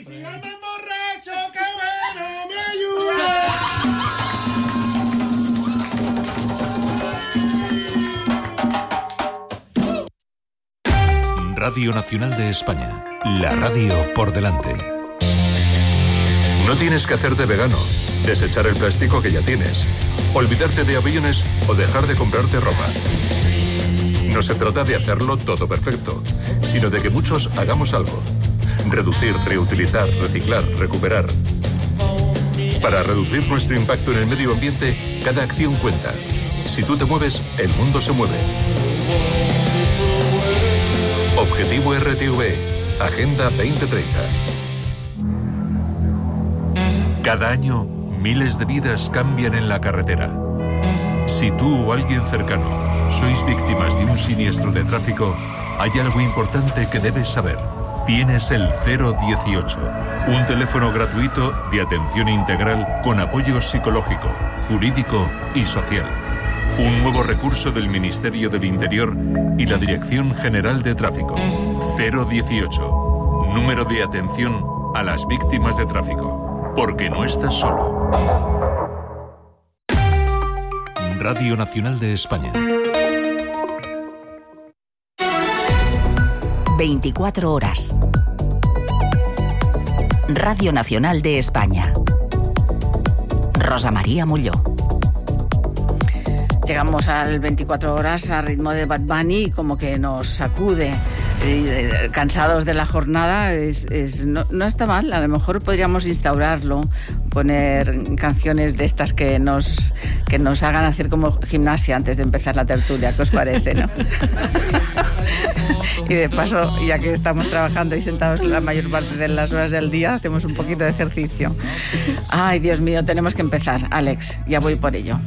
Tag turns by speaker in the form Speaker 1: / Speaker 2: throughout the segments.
Speaker 1: si yo me emborracho, qué bueno me ayuda.
Speaker 2: Radio Nacional de España, la radio por delante.
Speaker 3: No tienes que hacerte vegano, desechar el plástico que ya tienes, olvidarte de aviones o dejar de comprarte ropa. No se trata de hacerlo todo perfecto, sino de que muchos hagamos algo. Reducir, reutilizar, reciclar, recuperar. Para reducir nuestro impacto en el medio ambiente, cada acción cuenta. Si tú te mueves, el mundo se mueve. Objetivo RTV, Agenda 2030.
Speaker 2: Cada año, miles de vidas cambian en la carretera. Si tú o alguien cercano sois víctimas de un siniestro de tráfico, hay algo importante que debes saber. Tienes el 018, un teléfono gratuito de atención integral con apoyo psicológico, jurídico y social. Un nuevo recurso del Ministerio del Interior y la Dirección General de Tráfico. 018, número de atención a las víctimas de tráfico. Porque no estás solo. Radio Nacional de España.
Speaker 4: 24 horas. Radio Nacional de España. Rosa María Molló.
Speaker 5: Llegamos al 24 horas a ritmo de Bad Bunny y como que nos sacude. Cansados de la jornada, no está mal. A lo mejor podríamos instaurarlo, poner canciones de estas que nos hagan hacer como gimnasia antes de empezar la tertulia. ¿Qué os parece, no? Y de paso, ya que estamos trabajando y sentados la mayor parte de las horas del día, hacemos un poquito de ejercicio. Ay, Dios mío, tenemos que empezar. Alex, ya voy por ello.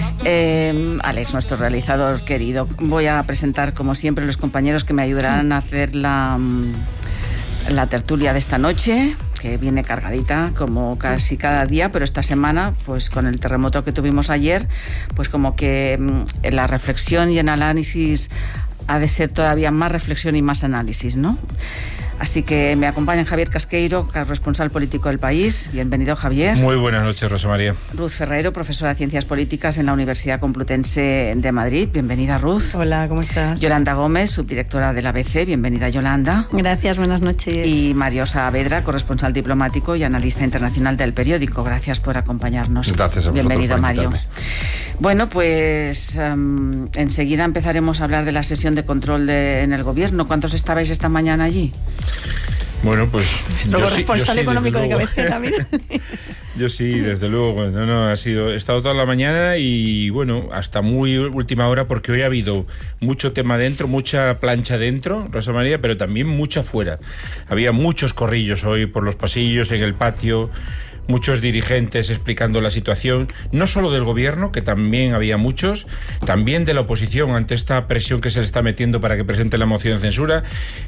Speaker 5: Alex, nuestro realizador querido, voy a presentar como siempre los compañeros que me ayudarán a hacer la tertulia de esta noche, que viene cargadita como casi cada día, pero esta semana, pues con el terremoto que tuvimos ayer, pues como que en la reflexión y en análisis ha de ser todavía más reflexión y más análisis, ¿no? Así que me acompañan Javier Casqueiro, corresponsal político del País. Bienvenido, Javier.
Speaker 6: Muy buenas noches, Rosa María.
Speaker 5: Ruth Ferreiro, profesora de Ciencias Políticas en la Universidad Complutense de Madrid. Bienvenida, Ruth.
Speaker 7: Hola, ¿cómo estás?
Speaker 5: Yolanda Gómez, subdirectora del ABC. Bienvenida, Yolanda.
Speaker 7: Gracias, buenas noches.
Speaker 5: Y Mario Saavedra, corresponsal diplomático y analista internacional del periódico. Gracias por acompañarnos.
Speaker 6: Gracias a vosotros.
Speaker 5: Bienvenido,
Speaker 6: por
Speaker 5: Mario.
Speaker 6: invitarme.
Speaker 5: Bueno, pues enseguida empezaremos a hablar de la sesión de control en el gobierno. ¿Cuántos estabais esta mañana allí?
Speaker 6: Bueno, pues
Speaker 7: nuestro corresponsal económico de cabecera, mira.
Speaker 6: Yo sí, desde luego. He estado toda la mañana y bueno, hasta muy última hora, porque hoy ha habido mucho tema dentro, mucha plancha dentro, Rosa María, pero también mucha fuera. Había muchos corrillos hoy por los pasillos, en el patio, muchos dirigentes explicando la situación, no solo del gobierno, que también había muchos, también de la oposición ante esta presión que se le está metiendo para que presente la moción de censura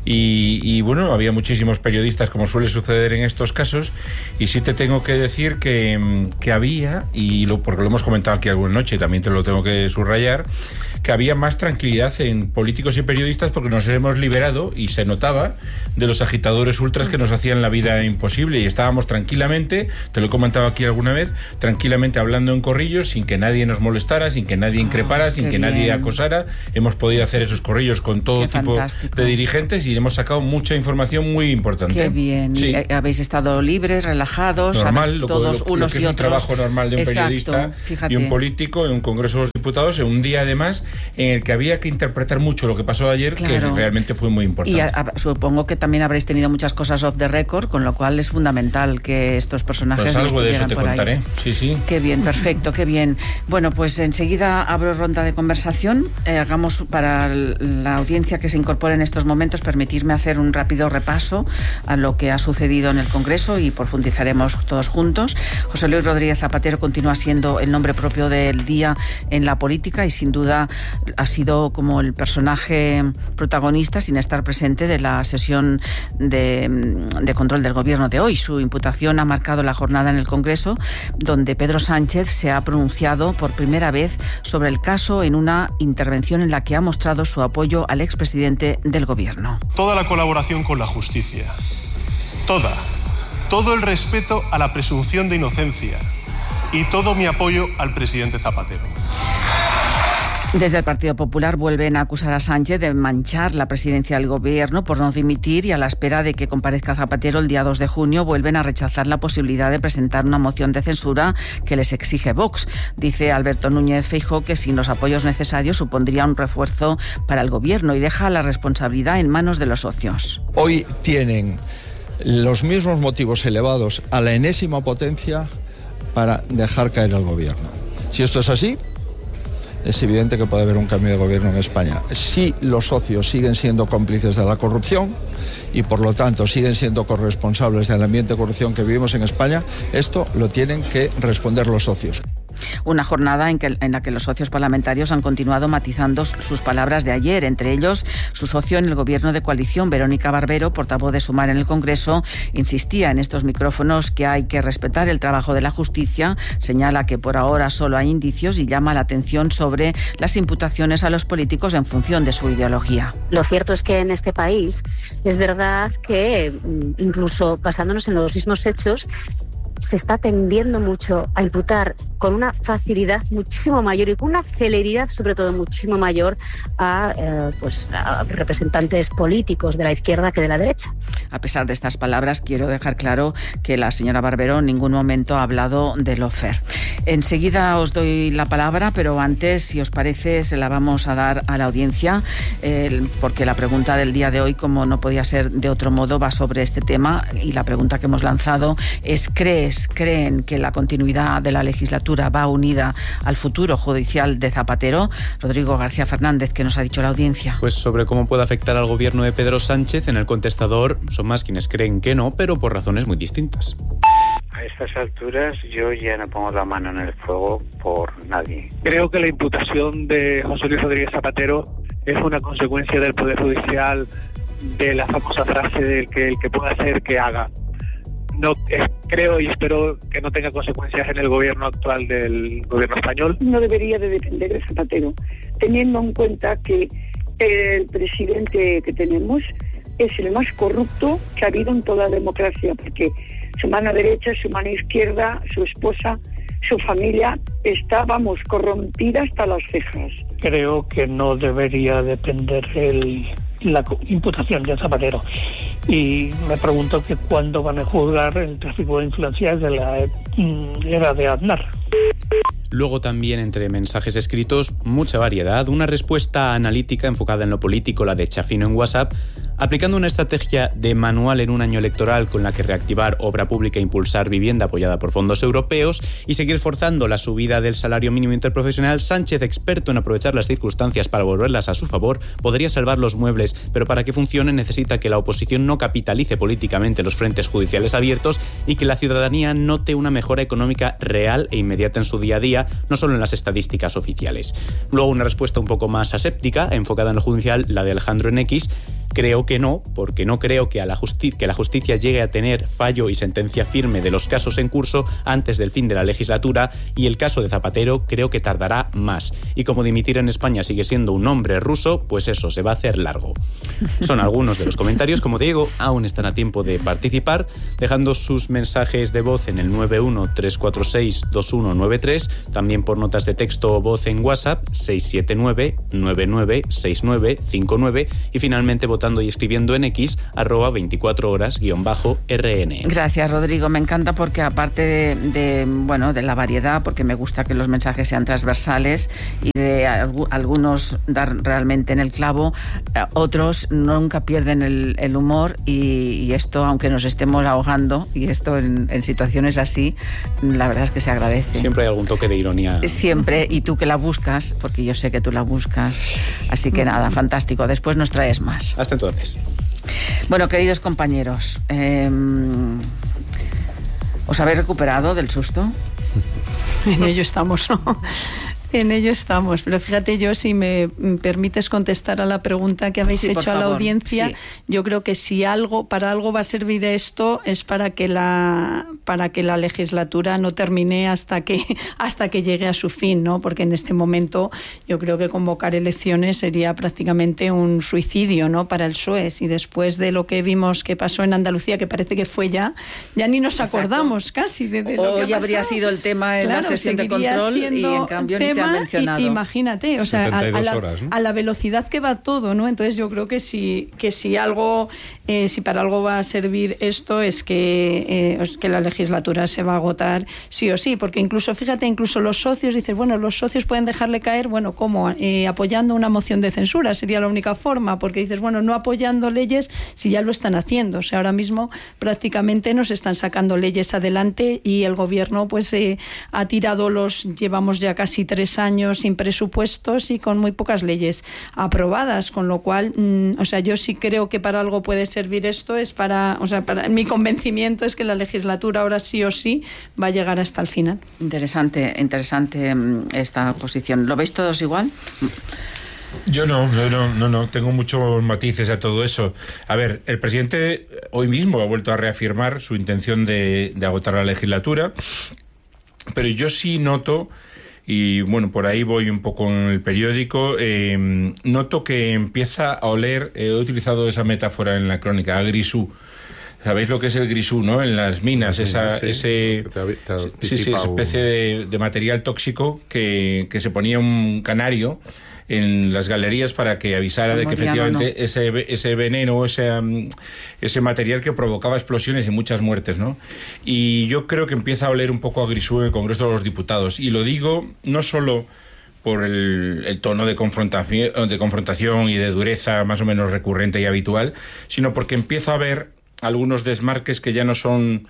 Speaker 6: y bueno, había muchísimos periodistas, como suele suceder en estos casos, y sí te tengo que decir que había, porque lo hemos comentado aquí alguna noche y también te lo tengo que subrayar, que había más tranquilidad en políticos y periodistas porque nos hemos liberado, y se notaba, de los agitadores ultras que nos hacían la vida imposible, y estábamos tranquilamente, te lo he comentado aquí alguna vez, tranquilamente hablando en corrillos, sin que nadie nos molestara, sin que nadie increpara, sin que nadie acosara. Hemos podido hacer esos corrillos con todo tipo de dirigentes y hemos sacado mucha información muy importante.
Speaker 5: Qué bien.
Speaker 6: Sí.
Speaker 5: Habéis estado libres, relajados,
Speaker 6: normal,
Speaker 5: todos
Speaker 6: lo
Speaker 5: unos
Speaker 6: que es
Speaker 5: y
Speaker 6: un
Speaker 5: otros.
Speaker 6: trabajo normal de un periodista y un político en un Congreso de los Diputados, en un día además en el que había que interpretar mucho lo que pasó ayer, claro, que realmente fue muy importante.
Speaker 5: Y supongo que también habréis tenido muchas cosas off the record, con lo cual es fundamental que estos personajes
Speaker 6: pues algo de eso te contaré.
Speaker 5: Ahí.
Speaker 6: Sí.
Speaker 5: Qué bien, perfecto, qué bien. Bueno, pues enseguida abro ronda de conversación. Hagamos para la audiencia que se incorpora en estos momentos, permitirme hacer un rápido repaso a lo que ha sucedido en el Congreso y profundizaremos todos juntos. José Luis Rodríguez Zapatero continúa siendo el nombre propio del día en la política y sin duda ha sido como el personaje protagonista, sin estar presente, de la sesión de control del gobierno de hoy. Su imputación ha marcado la jornada en el Congreso, donde Pedro Sánchez se ha pronunciado por primera vez sobre el caso en una intervención en la que ha mostrado su apoyo al expresidente del gobierno.
Speaker 1: Toda la colaboración con la justicia, toda
Speaker 8: todo el respeto a la presunción de inocencia y todo mi apoyo al presidente Zapatero.
Speaker 5: Desde el Partido Popular vuelven a acusar a Sánchez de manchar la presidencia del gobierno por no dimitir, y a la espera de que comparezca Zapatero el día 2 de junio vuelven a rechazar la posibilidad de presentar una moción de censura que les exige Vox. Dice Alberto Núñez Feijóo que sin los apoyos necesarios supondría un refuerzo para el gobierno y deja la responsabilidad en manos de los socios.
Speaker 9: Hoy tienen los mismos motivos elevados a la enésima potencia para dejar caer al gobierno. Si esto es así, es evidente que puede haber un cambio de gobierno en España. Si los socios siguen siendo cómplices de la corrupción y por lo tanto siguen siendo corresponsables del ambiente de corrupción que vivimos en España, esto lo tienen que responder los socios.
Speaker 5: Una jornada en la que los socios parlamentarios han continuado matizando sus palabras de ayer. Entre ellos, su socio en el gobierno de coalición, Verónica Barbero, portavoz de Sumar en el Congreso, insistía en estos micrófonos que hay que respetar el trabajo de la justicia, señala que por ahora solo hay indicios y llama la atención sobre las imputaciones a los políticos en función de su ideología.
Speaker 10: Lo cierto es que en este país es verdad que, incluso basándonos en los mismos hechos, se está tendiendo mucho a imputar con una facilidad muchísimo mayor y con una celeridad sobre todo muchísimo mayor a representantes políticos de la izquierda que de la derecha.
Speaker 5: A pesar de estas palabras, quiero dejar claro que la señora Barbero en ningún momento ha hablado de lawfare. Enseguida os doy la palabra, pero antes, si os parece, se la vamos a dar a la audiencia, porque la pregunta del día de hoy, como no podía ser de otro modo, va sobre este tema, y la pregunta que hemos lanzado es: ¿creen que la continuidad de la legislatura va unida al futuro judicial de Zapatero? Rodrigo García Fernández, ¿qué nos ha dicho la audiencia?
Speaker 11: Pues sobre cómo puede afectar al gobierno de Pedro Sánchez, en el contestador son más quienes creen que no, pero por razones muy distintas.
Speaker 12: A estas alturas yo ya no pongo la mano en el fuego por nadie.
Speaker 13: Creo que la imputación de José Luis Rodríguez Zapatero es una consecuencia del Poder Judicial, de la famosa frase del que el que pueda hacer, que haga. No creo y espero que no tenga consecuencias en el gobierno actual del gobierno español.
Speaker 14: No debería de depender de Zapatero, teniendo en cuenta que el presidente que tenemos es el más corrupto que ha habido en toda la democracia, porque su mano derecha, su mano izquierda, su esposa, su familia está, corrompida hasta las cejas.
Speaker 15: Creo que no debería depender la imputación de Zapatero, y me pregunto que cuándo van a juzgar el tráfico de influencias de la era de Aznar.
Speaker 11: Luego también, entre mensajes escritos, mucha variedad, una respuesta analítica enfocada en lo político, la de Chafino en WhatsApp, aplicando una estrategia de manual en un año electoral con la que reactivar obra pública e impulsar vivienda apoyada por fondos europeos y seguir forzando la subida del salario mínimo interprofesional. Sánchez, experto en aprovechar las circunstancias para volverlas a su favor, podría salvar los muebles, pero para que funcione necesita que la oposición no capitalice políticamente los frentes judiciales abiertos y que la ciudadanía note una mejora económica real e inmediata en su día a día, no solo en las estadísticas oficiales. Luego una respuesta un poco más aséptica, enfocada en lo judicial, la de Alejandro en X. Creo que no, porque no creo que la justicia llegue a tener fallo y sentencia firme de los casos en curso antes del fin de la legislatura, y el caso de Zapatero creo que tardará más. Y como dimitir en España sigue siendo un nombre ruso, pues eso se va a hacer largo. Son algunos de los comentarios. Como te digo, aún están a tiempo de participar, dejando sus mensajes de voz en el 913462193, también por notas de texto o voz en WhatsApp 679996959, y finalmente votando y escribiendo en X @24horas_RN.
Speaker 5: Gracias, Rodrigo. Me encanta porque aparte de la variedad, porque me gusta que los mensajes sean transversales y de algunos dar realmente en el clavo, otros nunca pierden el humor, y esto, aunque nos estemos ahogando, y esto en situaciones así, la verdad es que se agradece.
Speaker 11: Siempre hay algún toque de ironía.
Speaker 5: Siempre, y tú que la buscas, porque yo sé que tú la buscas. Así que nada, fantástico. Después nos traes más.
Speaker 11: Hasta entonces.
Speaker 5: Bueno, queridos compañeros, ¿os habéis recuperado del susto?
Speaker 7: En ello estamos, ¿no? En ello estamos, pero fíjate, yo, si me permites contestar a la pregunta que habéis hecho a la audiencia, yo creo que si para algo va a servir esto, es para que la para que la legislatura no termine hasta que llegue a su fin, ¿no? Porque en este momento yo creo que convocar elecciones sería prácticamente un suicidio, ¿no?, para el PSOE. Y después de lo que vimos que pasó en Andalucía, que parece que fue ya ni nos acordamos casi de lo que ha pasado.
Speaker 5: Hoy habría sido el tema en la sesión de control y en cambio ni se ha mencionado.
Speaker 7: Imagínate, o sea, a la velocidad que va todo, ¿no? Entonces yo creo que si para algo va a servir esto es que la legislatura se va a agotar sí o sí, porque incluso los socios dicen, bueno, los socios pueden dejarle caer, bueno, ¿cómo? Apoyando una moción de censura sería la única forma, porque dices, bueno, no apoyando leyes si ya lo están haciendo. O sea, ahora mismo prácticamente nos están sacando leyes adelante y el gobierno pues ha tirado llevamos ya casi 3 años sin presupuestos y con muy pocas leyes aprobadas, con lo cual, o sea, yo sí creo que para algo puede servir esto, mi convencimiento es que la legislatura ahora sí o sí va a llegar hasta el final.
Speaker 5: Interesante esta posición. ¿Lo veis todos igual?
Speaker 6: Yo no, tengo muchos matices a todo eso. A ver, el presidente hoy mismo ha vuelto a reafirmar su intención de agotar la legislatura, pero yo sí noto, y bueno, por ahí voy un poco en el periódico, noto que empieza a oler, he utilizado esa metáfora en la crónica, a grisú. ¿Sabéis lo que es el grisú, no? En las minas, esa especie de material tóxico que se ponía un canario en las galerías para que avisara de que efectivamente ese veneno, ese material que provocaba explosiones y muchas muertes, ¿no? Y yo creo que empieza a oler un poco a grisú en el Congreso de los Diputados. Y lo digo no solo por el tono de confrontación y de dureza más o menos recurrente y habitual, sino porque empiezo a ver algunos desmarques que ya no son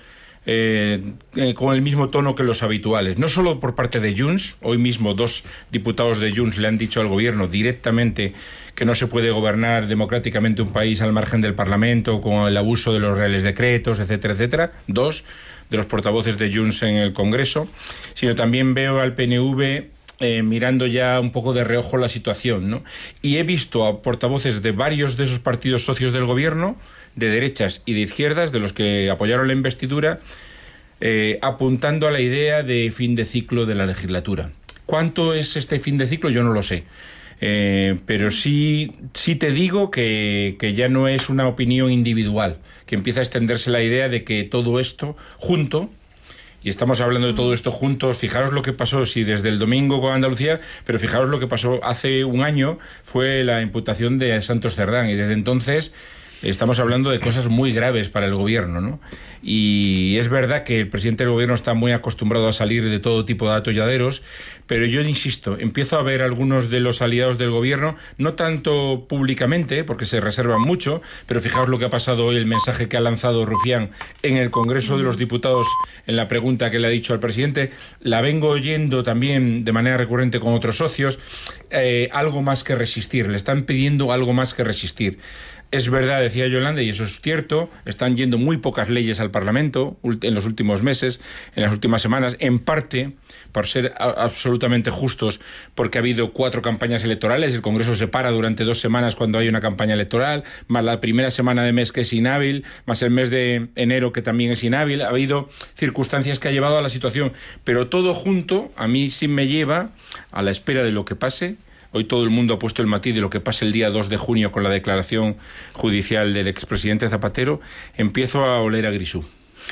Speaker 6: con el mismo tono que los habituales. No solo por parte de Junts, hoy mismo 2 diputados de Junts le han dicho al gobierno directamente que no se puede gobernar democráticamente un país al margen del Parlamento con el abuso de los reales decretos, etcétera, etcétera. 2 de los portavoces de Junts en el Congreso, sino también veo al PNV mirando ya un poco de reojo la situación, ¿no? Y he visto a portavoces de varios de esos partidos socios del gobierno, de derechas y de izquierdas, de los que apoyaron la investidura, apuntando a la idea de fin de ciclo de la legislatura. ¿Cuánto es este fin de ciclo? Yo no lo sé. Pero sí te digo que ya no es una opinión individual, que empieza a extenderse la idea de que todo esto junto, y estamos hablando de todo esto juntos, fijaros lo que pasó, sí, desde el domingo con Andalucía, pero fijaros lo que pasó hace un año, fue la imputación de Santos Cerdán, y desde entonces estamos hablando de cosas muy graves para el gobierno, ¿no? Y es verdad que el presidente del gobierno está muy acostumbrado a salir de todo tipo de atolladeros, pero yo insisto, empiezo a ver algunos de los aliados del gobierno, no tanto públicamente, porque se reservan mucho, pero fijaos lo que ha pasado hoy, el mensaje que ha lanzado Rufián en el Congreso de los Diputados en la pregunta que le ha dicho al presidente, la vengo oyendo también de manera recurrente con otros socios, algo más que resistir, le están pidiendo algo más que resistir. Es verdad, decía Yolanda, y eso es cierto, están yendo muy pocas leyes al Parlamento en los últimos meses, en las últimas semanas, en parte, por ser absolutamente justos, porque ha habido 4 campañas electorales, el Congreso se para durante 2 semanas cuando hay una campaña electoral, más la primera semana de mes que es inhábil, más el mes de enero que también es inhábil, ha habido circunstancias que ha llevado a la situación, pero todo junto a mí sí me lleva a la espera de lo que pase. Hoy todo el mundo ha puesto el matiz de lo que pase el día 2 de junio con la declaración judicial del expresidente Zapatero. Empiezo a oler a grisú.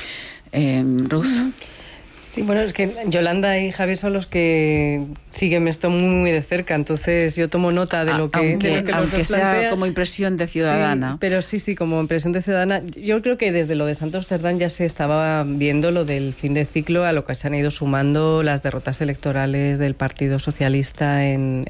Speaker 5: Ruth.
Speaker 16: Sí, bueno, es que Yolanda y Javier son los que siguen esto muy de cerca, entonces yo tomo nota de lo que
Speaker 5: aunque sea plantea, como impresión de ciudadana.
Speaker 16: Sí, pero sí, como impresión de ciudadana. Yo creo que desde lo de Santos Cerdán ya se estaba viendo lo del fin de ciclo, a lo que se han ido sumando las derrotas electorales del Partido Socialista en